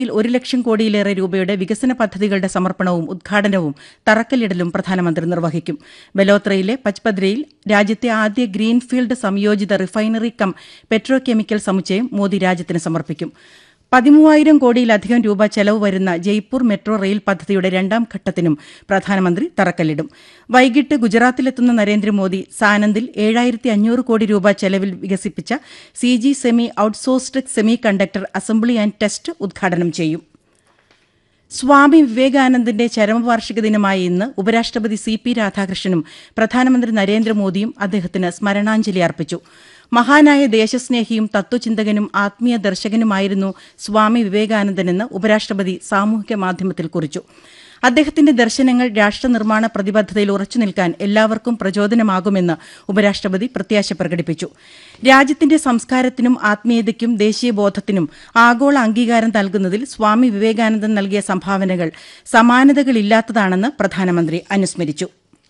1,00,000 കോടിയിലേറെ രൂപയുടെ വികസന പദ്ധതികളുടെ സമർപ്പണവും ഉദ്ഘാടനവും തറക്കല്ലിടലും പ്രധാനമന്ത്രി നിർവഹിക്കും. ബലോത്രയിലെ പച്പദ്രയിൽ രാജ്യത്തെ ആദ്യ ഗ്രീൻഫീൽഡ് സംയോജിത റിഫൈനറി കം പെട്രോ കെമിക്കൽ സമുച്ചയം മോദി രാജ്യത്തിന് സമർപ്പിക്കും. 13,000 കോടിയിലധികം രൂപ ചെലവ് വരുന്ന ജയ്പൂർ മെട്രോ റെയിൽ പദ്ധതിയുടെ രണ്ടാം ഘട്ടത്തിനും പ്രധാനമന്ത്രി തറക്കല്ലിടും. വൈകിട്ട് ഗുജറാത്തിലെത്തുന്ന നരേന്ദ്രമോദി സാനന്ദിൽ 7,500 കോടി രൂപ ചെലവിൽ വികസിപ്പിച്ച CG semi outsourced semi conductor assembly and test ഉദ്ഘാടനം ചെയ്യും. സ്വാമി വിവേകാനന്ദന്റെ ചരമവാർഷിക ദിനമായ ഇന്ന് ഉപരാഷ്ട്രപതി CP രാധാകൃഷ്ണനും പ്രധാനമന്ത്രി നരേന്ദ്രമോദിയും അദ്ദേഹത്തിന് സ്മരണാഞ്ജലി അർപ്പിച്ചു. മഹാനായ ദേശസ്നേഹിയും തത്വചിന്തകനും ആത്മീയ ദർശകനുമായിരുന്നു സ്വാമി വിവേകാനന്ദനെന്ന് ഉപരാഷ്ട്രപതി സാമൂഹിക മാധ്യമത്തിൽ കുറിച്ചു. അദ്ദേഹത്തിന്റെ ദർശനങ്ങൾ രാഷ്ട്രനിർമ്മാണ പ്രതിബദ്ധതയിൽ ഉറച്ചുനിൽക്കാൻ എല്ലാവർക്കും പ്രചോദനമാകുമെന്ന് ഉപരാഷ്ട്രപതി പ്രത്യാശ പ്രകടിപ്പിച്ചു. രാജ്യത്തിന്റെ സംസ്കാരത്തിനും ആത്മീയതയ്ക്കും ദേശീയബോധത്തിനും ആഗോള അംഗീകാരം നൽകുന്നതിൽ സ്വാമി വിവേകാനന്ദൻ നൽകിയ സംഭാവനകൾ സമാനതകളില്ലാത്തതാണെന്ന് പ്രധാനമന്ത്രി അനുസ്മരിച്ചു.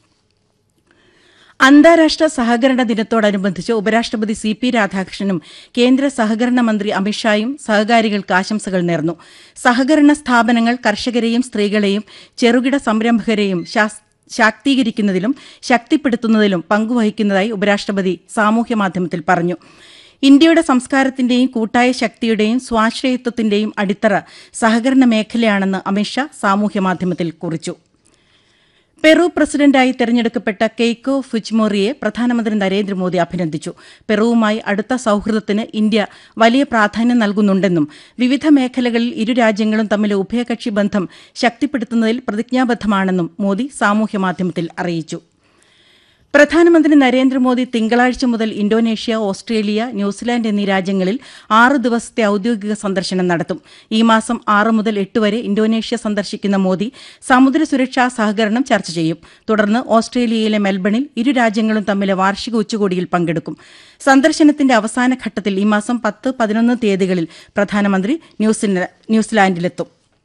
അന്താരാഷ്ട്ര സഹകരണ ദിനത്തോടനുബന്ധിച്ച് ഉപരാഷ്ട്രപതി CP രാധാകൃഷ്ണനും കേന്ദ്ര സഹകരണ മന്ത്രി അമിത്ഷായും സഹകാരികൾക്ക് ആശംസകൾ നേർന്നു. സഹകരണ സ്ഥാപനങ്ങൾ കർഷകരെയും സ്ത്രീകളെയും ചെറുകിട സംരംഭകരെയും ശാക്തീകരിക്കുന്നതിലും ശക്തിപ്പെടുത്തുന്നതിലും പങ്കുവഹിക്കുന്നതായി ഉപരാഷ്ട്രപതി സാമൂഹ്യമാധ്യമത്തിൽ പറഞ്ഞു. ഇന്ത്യയുടെ സംസ്കാരത്തിന്റെയും കൂട്ടായ ശക്തിയുടെയും സ്വാശ്രയത്വത്തിന്റെയും അടിത്തറ സഹകരണ മേഖലയാണെന്ന് അമിത്ഷാ സാമൂഹ്യമാധ്യമത്തിൽ കുറിച്ചു. പെറു പ്രസിഡന്റായി തെരഞ്ഞെടുക്കപ്പെട്ട കെയ്കോ ഫുജിമോറിയെ പ്രധാനമന്ത്രി നരേന്ദ്രമോദി അഭിനന്ദിച്ചു. പെറുവുമായി അടുത്ത സൌഹൃദത്തിന് ഇന്ത്യ വലിയ പ്രാധാന്യം നൽകുന്നുണ്ടെന്നും വിവിധ മേഖലകളിൽ ഇരു രാജ്യങ്ങളും തമ്മിലെ ഉഭയകക്ഷി ബന്ധം ശക്തിപ്പെടുത്തുന്നതിൽ പ്രതിജ്ഞാബദ്ധമാണെന്നും മോദി സാമൂഹ്യമാധ്യമത്തിൽ അറിയിച്ചു. പ്രധാനമന്ത്രി നരേന്ദ്രമോദി തിങ്കളാഴ്ച മുതൽ ഇന്തോനേഷ്യ, ഓസ്ട്രേലിയ, ന്യൂസിലാൻഡ് എന്നീ രാജ്യങ്ങളിൽ 6 ദിവസത്തെ ഔദ്യോഗിക സന്ദർശനം നടത്തും. ഈ മാസം 6 മുതൽ 8 വരെ ഇന്തോനേഷ്യ സന്ദർശിക്കുന്ന മോദി സമുദ്ര സുരക്ഷാ സഹകരണം ചർച്ച ചെയ്യും. തുടർന്ന് ഓസ്ട്രേലിയയിലെ മെൽബണിൽ ഇരു രാജ്യങ്ങളും തമ്മിലെ വാർഷിക ഉച്ചകോടിയിൽ പങ്കെടുക്കും. സന്ദർശനത്തിന്റെ അവസാന ഘട്ടത്തിൽ ഈ മാസം 10, 11 തീയതികളിൽ പ്രധാനമന്ത്രി ന്യൂസിലാൻഡിലെത്തും.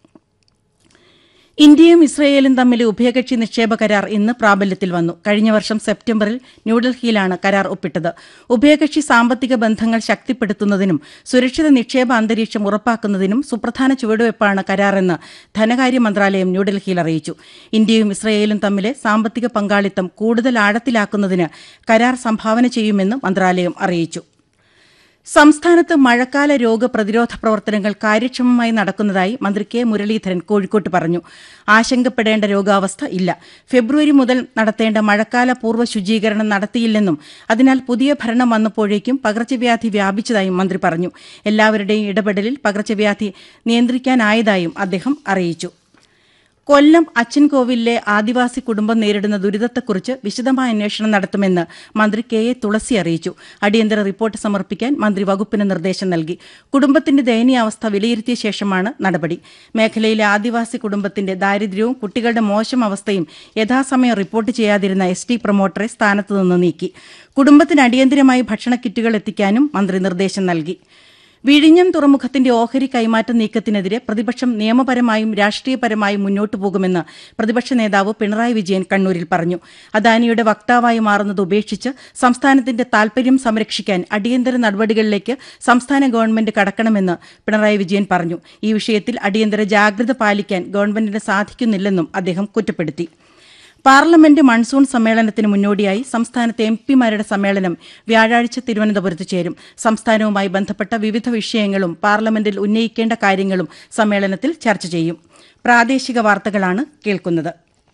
ഇന്ത്യയും ഇസ്രയേലും തമ്മിലെ ഉഭയകക്ഷി നിക്ഷേപ കരാർ ഇന്ന് പ്രാബല്യത്തിൽ വന്നു. കഴിഞ്ഞ വർഷം സെപ്റ്റംബറിൽ ന്യൂഡൽഹിയിലാണ് കരാർ ഒപ്പിട്ടത്. ഉഭയകക്ഷി സാമ്പത്തിക ബന്ധങ്ങൾ ശക്തിപ്പെടുത്തുന്നതിനും സുരക്ഷിത നിക്ഷേപ അന്തരീക്ഷം ഉറപ്പാക്കുന്നതിനും സുപ്രധാന ചുവടുവയ്പ്പാണ് കരാറെന്ന് ധനകാര്യ മന്ത്രാലയം ന്യൂഡൽഹിയിൽ അറിയിച്ചു. ഇന്ത്യയും ഇസ്രയേലും തമ്മിലെ സാമ്പത്തിക പങ്കാളിത്തം കൂടുതൽ ആഴത്തിലാക്കുന്നതിന് കരാർ സംഭാവന ചെയ്യുമെന്ന് മന്ത്രാലയം അറിയിച്ചു. സംസ്ഥാനത്ത് മഴക്കാല രോഗപ്രതിരോധ പ്രവർത്തനങ്ങൾ കാര്യക്ഷമമായി നടക്കുന്നതായി മന്ത്രി കെ മുരളീധരൻ കോഴിക്കോട്ട് പറഞ്ഞു. ആശങ്കപ്പെടേണ്ട രോഗാവസ്ഥ ഇല്ല. ഫെബ്രുവരി മുതൽ നടത്തേണ്ട മഴക്കാല പൂർവ്വ ശുചീകരണം നടത്തിയില്ലെന്നും അതിനാൽ പുതിയ ഭരണം വന്നപ്പോഴേക്കും പകർച്ചവ്യാധി വ്യാപിച്ചതായും മന്ത്രി പറഞ്ഞു. എല്ലാവരുടെയും ഇടപെടലിൽ പകർച്ചവ്യാധി നിയന്ത്രിക്കാനായതായും അദ്ദേഹം അറിയിച്ചു. കൊല്ലം അച്ചൻകോവിലിലെ ആദിവാസി കുടുംബം നേരിടുന്ന ദുരിതത്തെക്കുറിച്ച് വിശദമായ അന്വേഷണം നടത്തുമെന്ന് മന്ത്രി KA തുളസി അറിയിച്ചു. അടിയന്തര റിപ്പോർട്ട് സമർപ്പിക്കാൻ മന്ത്രി വകുപ്പിന് നിർദ്ദേശം നൽകി. കുടുംബത്തിന്റെ ദയനീയാവസ്ഥ വിലയിരുത്തിയ ശേഷമാണ് നടപടി. മേഖലയിലെ ആദിവാസി കുടുംബത്തിന്റെ ദാരിദ്ര്യവും കുട്ടികളുടെ മോശം അവസ്ഥയും യഥാസമയം റിപ്പോർട്ട് ചെയ്യാതിരുന്ന ST പ്രൊമോട്ടറെ സ്ഥാനത്തുനിന്ന് നീക്കി. കുടുംബത്തിന് അടിയന്തരമായി ഭക്ഷണ കിറ്റുകൾ എത്തിക്കാനും മന്ത്രി നിർദ്ദേശം നൽകി. വിഴിഞ്ഞം തുറമുഖത്തിന്റെ ഓഹരി കൈമാറ്റ നീക്കത്തിനെതിരെ പ്രതിപക്ഷം നിയമപരമായും രാഷ്ട്രീയപരമായും മുന്നോട്ടു പോകുമെന്ന് പ്രതിപക്ഷ നേതാവ് പിണറായി വിജയൻ കണ്ണൂരിൽ പറഞ്ഞു. അദാനിയുടെ വക്താവായി മാറുന്നത് ഉപേക്ഷിച്ച് സംസ്ഥാനത്തിന്റെ താൽപര്യം സംരക്ഷിക്കാൻ അടിയന്തര നടപടികളിലേക്ക് സംസ്ഥാന ഗവൺമെന്റ് കടക്കണമെന്ന് പിണറായി വിജയൻ പറഞ്ഞു. ഈ വിഷയത്തിൽ അടിയന്തര ജാഗ്രത പാലിക്കാൻ ഗവൺമെന്റിന് സാധിക്കുന്നില്ലെന്നും അദ്ദേഹം കുറ്റപ്പെടുത്തി. പാർലമെന്റ് മൺസൂൺ സമ്മേളനത്തിന് മുന്നോടിയായി സംസ്ഥാനത്തെ MP-മാരുടെ സമ്മേളനം വ്യാഴാഴ്ച തിരുവനന്തപുരത്ത് ചേരും. സംസ്ഥാനവുമായി ബന്ധപ്പെട്ട വിവിധ വിഷയങ്ങളും പാർലമെന്റിൽ ഉന്നയിക്കേണ്ട കാര്യങ്ങളും സമ്മേളനത്തിൽ ചർച്ച ചെയ്യും. പ്രാദേശിക വാർത്തകളാണ് കേൾക്കുന്നത്.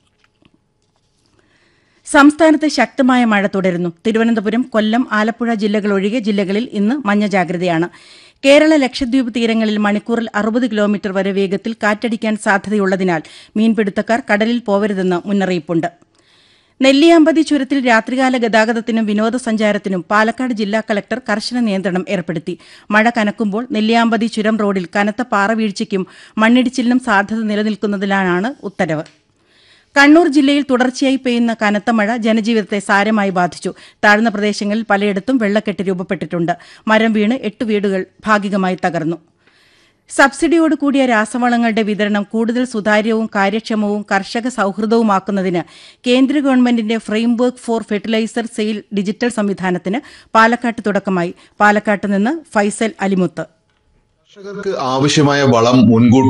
സംസ്ഥാനത്ത് ശക്തമായ മഴ തുടരുന്നു. തിരുവനന്തപുരം, കൊല്ലം, ആലപ്പുഴ ജില്ലകളൊഴികെ ജില്ലകളിൽ ഇന്ന് മഞ്ഞ ജാഗ്രതയാണ്. കേരള ലക്ഷദ്വീപ് തീരങ്ങളിൽ മണിക്കൂറിൽ 60 കിലോമീറ്റർ വരെ വേഗത്തിൽ കാറ്റടിക്കാൻ സാധ്യതയുള്ളതിനാൽ മീൻപിടുത്തക്കാർ കടലിൽ പോവരുതെന്ന് മുന്നറിയിപ്പുണ്ട്. നെല്ലിയാമ്പതി ചുരത്തിൽ രാത്രികാല ഗതാഗതത്തിനും വിനോദസഞ്ചാരത്തിനും പാലക്കാട് ജില്ലാ കളക്ടർ കർശന നിയന്ത്രണം ഏർപ്പെടുത്തി. മഴ കനക്കുമ്പോൾ നെല്ലിയാമ്പതി ചുരം റോഡിൽ കനത്ത പാറവീഴ്ചയ്ക്കും മണ്ണിടിച്ചിലിനും സാധ്യത നിലനിൽക്കുന്നതിനാലാണ് ഉത്തരവ്. കണ്ണൂർ ജില്ലയിൽ തുടർച്ചയായി പെയ്യുന്ന കനത്ത മഴ ജനജീവിതത്തെ സാരമായി ബാധിച്ചു. താഴ്ന്ന പ്രദേശങ്ങളിൽ പലയിടത്തും വെള്ളക്കെട്ട് രൂപപ്പെട്ടിട്ടുണ്ട്. മരം വീണ് 8 വീടുകൾ ഭാഗികമായി തകർന്നു. സബ്സിഡിയോട് കൂടിയ രാസവളങ്ങളുടെ വിതരണം കൂടുതൽ സുതാര്യവും കാര്യക്ഷമവും കർഷക സൌഹൃദവുമാക്കുന്നതിന് കേന്ദ്ര ഗവൺമെന്റിന്റെ framework four fertiliser sale digital സംവിധാനത്തിന് പാലക്കാട്ട് തുടക്കമായി. പാലക്കാട്ട് നിന്ന് ഫൈസൽ അലിമുത്ത്. കർഷകർക്ക് ആവശ്യമായ വളം മുൻകൂട്ടി